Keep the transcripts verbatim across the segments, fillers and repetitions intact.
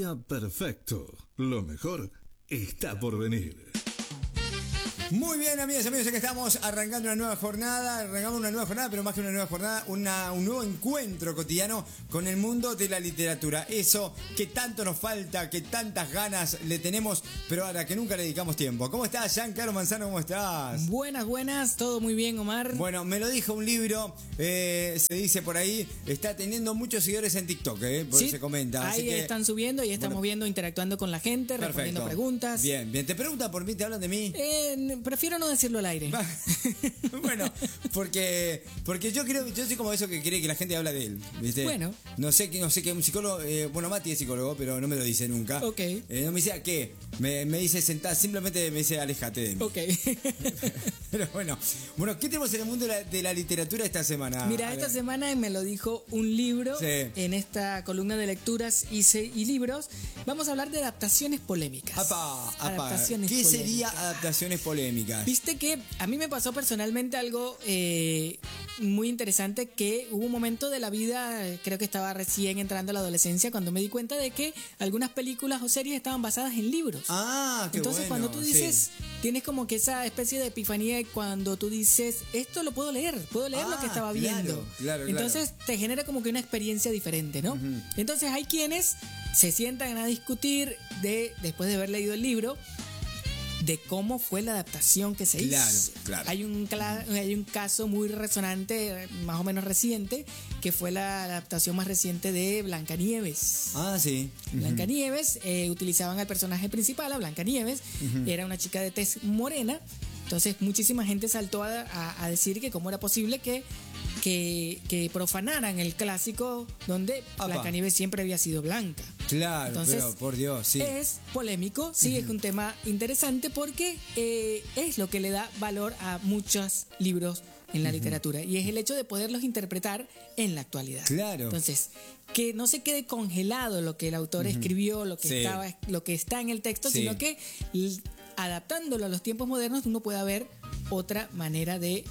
día perfecto. Lo mejor está por venir. Muy bien, amigas y amigos, aquí estamos arrancando una nueva jornada, arrancamos una nueva jornada, pero más que una nueva jornada, una, un nuevo encuentro cotidiano con el mundo de la literatura. Eso que tanto nos falta, que tantas ganas le tenemos, pero ahora que nunca le dedicamos tiempo. ¿Cómo estás, Giancarlo Manzano? ¿Cómo estás? Buenas, buenas, todo muy bien, Omar. Bueno, me lo dijo un libro, eh, se dice por ahí, está teniendo muchos seguidores en TikTok, eh, por Sí, se comenta. ahí Así que, están subiendo y estamos bueno, viendo, interactuando con la gente, perfecto. respondiendo preguntas. Bien, bien. ¿Te preguntan por mí? ¿Te hablan de mí? Eh, prefiero no decirlo al aire. Bueno, porque porque yo creo yo soy como eso que cree que la gente habla de él, ¿viste? Bueno. No sé que no sé que un psicólogo, eh, bueno, Mati es psicólogo, pero no me lo dice nunca. Ok. Eh, no me dice a qué, me, me dice sentar, simplemente me dice aléjate de mí. Ok. Pero bueno, bueno, ¿qué tenemos en el mundo de la, de la literatura esta semana? Mira, esta semana me lo dijo un libro, Sí. en esta columna de lecturas y, se- y libros. Vamos a hablar de adaptaciones polémicas. Apa, apa. Adaptaciones ¿Qué polémicas. sería adaptaciones polémicas? Viste que a mí me pasó personalmente algo eh, muy interesante, que hubo un momento de la vida, eh, creo que estaba recién entrando a la adolescencia, cuando me di cuenta de que algunas películas o series estaban basadas en libros. Ah, qué Entonces bueno, cuando tú dices, sí. tienes como que esa especie de epifanía y cuando tú dices, esto lo puedo leer, puedo leer lo Ah, que estaba claro, viendo. claro, claro. Entonces te genera como que una experiencia diferente, ¿no? Ujú. Entonces hay quienes se sientan a discutir de, después de haber leído el libro, de cómo fue la adaptación que se Claro, hizo. claro. Hay un, cla- hay un caso muy resonante, más o menos reciente, que fue la adaptación más reciente de Blancanieves. Ah, sí. Ujú. Blancanieves, eh, utilizaban al personaje principal, a Blancanieves, era una chica de tez morena, entonces muchísima gente saltó a, a- a decir que cómo era posible que, que, que profanaran el clásico donde Apa. Blancanieves siempre había sido blanca. Claro, Entonces, pero por Dios, sí. Es polémico, sí, es un tema interesante porque eh, es lo que le da valor a muchos libros en la literatura, y es el hecho de poderlos interpretar en la actualidad. Claro. Entonces, que no se quede congelado lo que el autor escribió, lo que Sí. estaba, lo que está en el texto, Sí. sino que l- adaptándolo a los tiempos modernos uno pueda ver otra manera de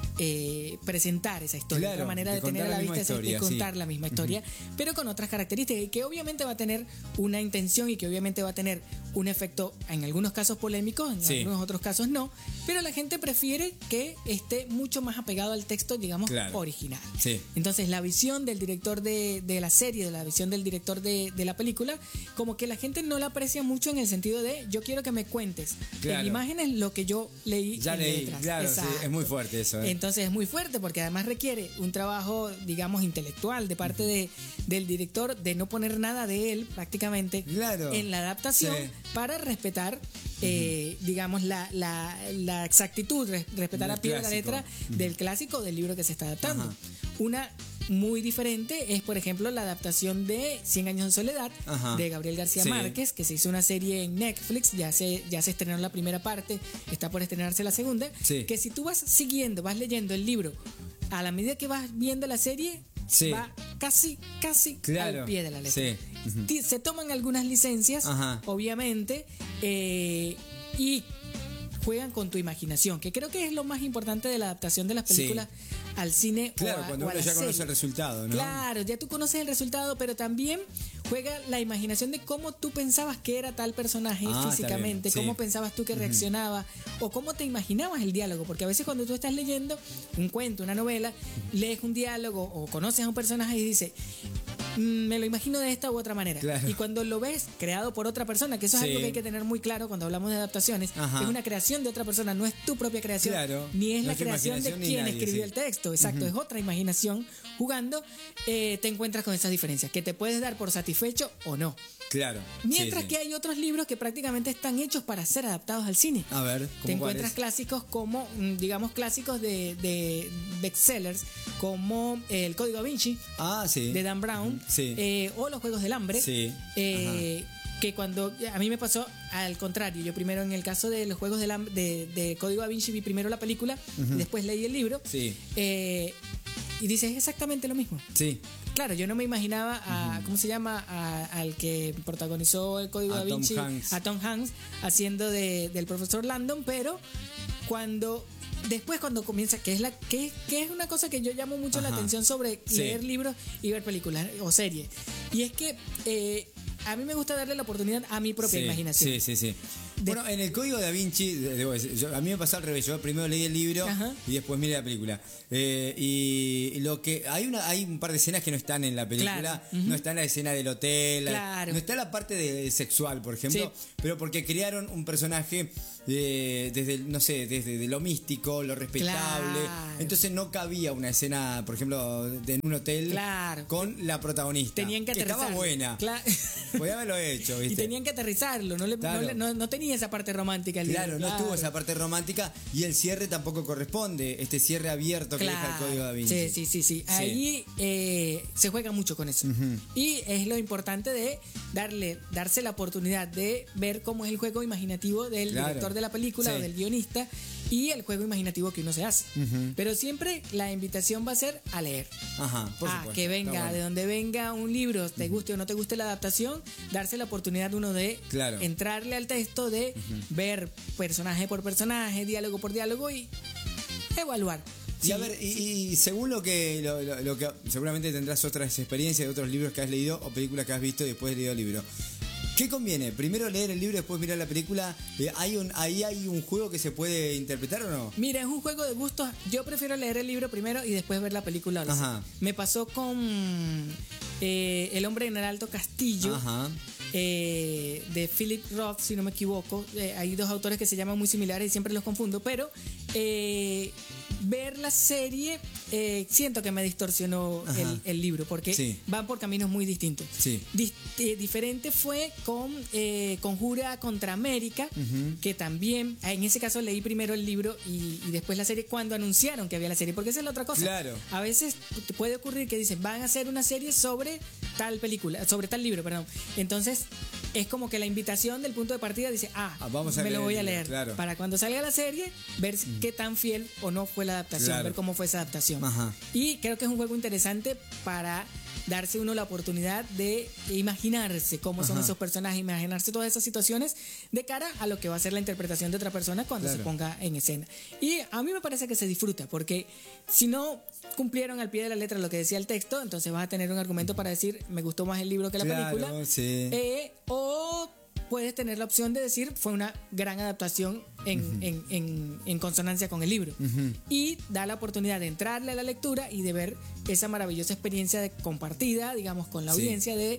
eh, presentar esa historia, Claro, otra manera de de, tener a contar la la vista misma esa- de historia, contar sí. la misma historia, pero con otras características, y que obviamente va a tener una intención y que obviamente va a tener un efecto en algunos casos polémicos, en Sí. algunos otros casos no, pero la gente prefiere que esté mucho más apegado al texto, digamos, Claro. original. Sí. Entonces la visión del director de, de la serie, de la visión del director de, de la película, como que la gente no la aprecia mucho en el sentido de yo quiero que me cuentes Claro. en imágenes lo que yo leí Ya en leí, letras. claro, sí, Exacto. es muy fuerte eso, ¿eh? Entonces es muy fuerte porque además requiere un trabajo, digamos, intelectual de parte de, del director, de no poner nada de él prácticamente Claro. en la adaptación, Sí. para respetar, eh, digamos, la, la, la exactitud, res- respetar Del a pie de la clásico. letra del clásico del libro que se está adaptando. Ajá. Una muy diferente es, por ejemplo, la adaptación de Cien años en soledad, Ajá. de Gabriel García Sí. Márquez, que se hizo una serie en Netflix, ya se, ya se estrenó la primera parte, está por estrenarse la segunda, Sí. que si tú vas siguiendo, vas leyendo el libro, a la medida que vas viendo la serie, Sí. va casi, casi Claro. al pie de la letra. Sí. Ujú. Ti- Se toman algunas licencias, Ajá. obviamente, eh, y juegan con tu imaginación, que creo que es lo más importante de la adaptación de las Sí. películas al cine. Claro, o a, cuando o a uno la ya conoce serie. el resultado, ¿no? Claro, ya tú conoces el resultado, pero también juega la imaginación de cómo tú pensabas que era tal personaje Ah, está físicamente, bien, sí. cómo pensabas tú que reaccionaba, o cómo te imaginabas el diálogo, porque a veces cuando tú estás leyendo un cuento, una novela, lees un diálogo o conoces a un personaje y dices, "Mm, me lo imagino de esta u otra manera". Claro. Y cuando lo ves creado por otra persona, que eso es Sí. algo que hay que tener muy claro cuando hablamos de adaptaciones, Ajá. es una creación de otra persona, no es tu propia creación, Claro, ni es no la es tu creación de imaginación ni quien nadie, escribió sí. el texto, exacto, es otra imaginación jugando, eh, te encuentras con esas diferencias, que te puedes dar por satisfecho o no. Claro. Mientras sí, sí. que hay otros libros que prácticamente están hechos para ser adaptados al cine. A ver, Te ¿cómo encuentras cuáles? clásicos como, mm, digamos, clásicos de, de bestsellers, como eh, El Código Da Vinci, Ah, sí. de Dan Brown, Sí. eh, o Los Juegos del Hambre, Sí. eh, que cuando a mí me pasó al contrario, yo primero en el caso de Los Juegos del Hambre, de, de Código Da Vinci, vi primero la película, después leí el libro, Sí. eh, y dices exactamente lo mismo. Sí. Claro, yo no me imaginaba a, ¿cómo se llama? A- al que protagonizó el Código A Da Tom Vinci, Hanks. a Tom Hanks, haciendo de, del profesor Landon, pero cuando después cuando comienza, que es la que, que es una cosa que yo llamo mucho la Ajá. atención sobre Sí. leer libros y ver películas o series, y es que eh, a mí me gusta darle la oportunidad a mi propia sí, imaginación. Sí, sí, sí. De- Bueno, en el Código Da Vinci, debo decir, yo- a mí me pasó al revés. Yo primero leí el libro Ajá. y después miré la película. Eh, y lo que hay una hay un par de escenas que no están en la película. Claro. Ujú. No está en la escena del hotel. Claro. No está la parte de sexual, por ejemplo. Sí. Pero porque crearon un personaje eh, desde, no sé, desde de lo místico, lo respetable. Claro. Entonces no cabía una escena, por ejemplo, de, en un hotel Claro. con la protagonista. Tenían que aterrizarlo. Estaba buena. Cla- Podía haberlo hecho, ¿viste? Y tenían que aterrizarlo, no, le- Claro. no, le- no- no tenía esa parte romántica el Claro, libro, no tuvo esa parte romántica y el cierre tampoco corresponde, este cierre abierto que deja el Código Da Vinci. Sí, sí, sí, sí. Ahí eh, se juega mucho con eso. Y es lo importante de darle, darse la oportunidad de ver cómo es el juego imaginativo del Claro. director de la película Sí. o del guionista y el juego imaginativo que uno se hace. Pero siempre la invitación va a ser a leer. Ajá, por Ah, supuesto. que Está venga, bueno. de donde venga un libro, te guste o no te guste la adaptación, darse la oportunidad uno de Claro. entrarle al texto, de ver personaje por personaje, diálogo por diálogo y evaluar. Y Sí, a ver, y, y según lo que, lo, lo- lo que seguramente tendrás otras experiencias de otros libros que has leído o películas que has visto y después has leído el libro. ¿Qué conviene? ¿Primero leer el libro y después mirar la película? Eh, ¿hay un, ¿Ahí hay un juego que se puede interpretar o no? Mira, es un juego de gustos. Yo prefiero leer el libro primero y después ver la película. o la Ajá. serie. Me pasó con eh, El hombre en el alto castillo. Ajá. eh, de Philip Roth, si no me equivoco. Eh, hay dos autores que se llaman muy similares y siempre los confundo, pero eh, ver la serie eh, siento que me distorsionó Ajá. el, el libro porque Sí. van por caminos muy distintos. Sí. Dis- eh, diferente fue con eh, Conjura contra América, que también, en ese caso leí primero el libro y, y después la serie cuando anunciaron que había la serie, porque esa es la otra cosa. Claro. A veces te puede ocurrir que dicen, van a hacer una serie sobre tal película, sobre tal libro, perdón. Entonces, es como que la invitación del punto de partida dice, ah, Ah, vamos a me leer lo voy el a libro, leer. claro. Para cuando salga la serie, ver qué tan fiel o no fue la adaptación, Claro. ver cómo fue esa adaptación. Ajá. Y creo que es un juego interesante para darse uno la oportunidad de imaginarse cómo son Ajá. esos personajes, imaginarse todas esas situaciones de cara a lo que va a ser la interpretación de otra persona cuando Claro. se ponga en escena. Y a mí me parece que se disfruta, porque si no cumplieron al pie de la letra lo que decía el texto, entonces vas a tener un argumento para decir, me gustó más el libro que la Claro, película. sí. Eh, o puedes tener la opción de decir, fue una gran adaptación en, en, en, en consonancia con el libro. Y da la oportunidad de entrarle a la lectura y de ver esa maravillosa experiencia de compartida, digamos, con la Sí. audiencia de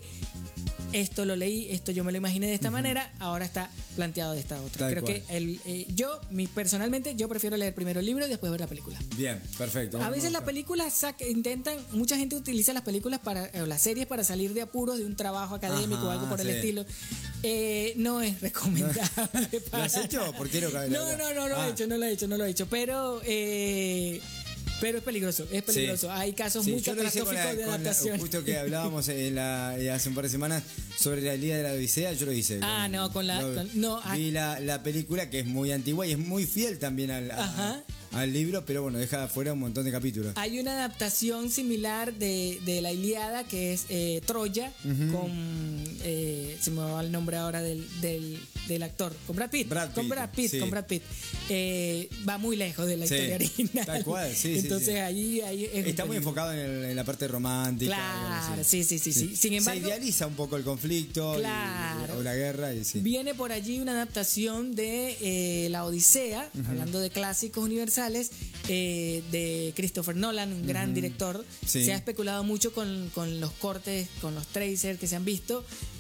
esto lo leí, esto yo me lo imaginé de esta manera, ahora está planteado de esta otra. Tal Creo cual. que el, eh, yo, mi, personalmente, yo prefiero leer primero el libro y después ver la película. Bien, perfecto. A Me veces las gusta. películas saca- intentan, mucha gente utiliza las películas para, o las series para salir de apuros de un trabajo académico Ajá, o algo por el sí. estilo. Eh, no es recomendable. ¿Lo para has hecho? nada. ¿Por qué no cabe la No, verdad? no, no lo Ah. he hecho, no lo he hecho, no lo he hecho. Pero, eh, pero es peligroso, es peligroso. Hay casos Sí, muy yo lo hice con la- catastróficos de con la- adaptación. justo que hablábamos en la- eh, hace un par de semanas sobre la Liga de la Odisea, yo lo hice. Ah, no, con la- con- no, ah. vi la, la película que es muy antigua y es muy fiel también al, a- Ajá. al libro, pero bueno, deja afuera un montón de capítulos. Hay una adaptación similar de, de la Ilíada que es eh, Troya con eh, se me va el nombre ahora del, del, del actor con Brad Pitt Brad con Pitt, Brad Pitt sí. con Brad Pitt Eh, va muy lejos de la Sí, historia original, tal cual, sí, sí, entonces sí. ahí, ahí es un Está muy peligro. enfocado en, el- en la parte romántica. Claro, digamos, sí, sí, sí, sí. Sin embargo- se idealiza un poco el conflicto y- Claro. o la guerra y sí. Viene por allí una adaptación de eh, La Odisea, hablando de clásicos universales, eh, de Christopher Nolan, un gran director. Sí. Se ha especulado mucho con, con los cortes, con los tracers que se han visto,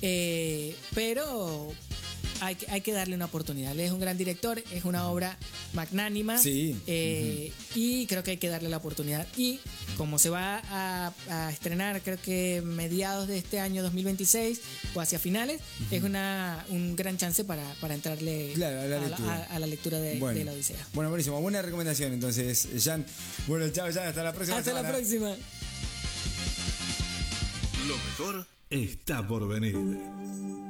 eh, pero hay, que- hay que darle una oportunidad. Él es un gran director, es una obra magnánima, Sí. eh, y creo que hay que darle la oportunidad. Y como se va a, a estrenar, creo que mediados de este año dos mil veintiséis o hacia finales, es una un gran chance para, para entrarle Claro, a la a, la, lectura. a- a la lectura de, Bueno. de la Odisea. Bueno, buenísimo. Buena recomendación entonces, Jan. Bueno, chao, Jan. Hasta la próxima Hasta la semana. próxima. Lo mejor está por venir.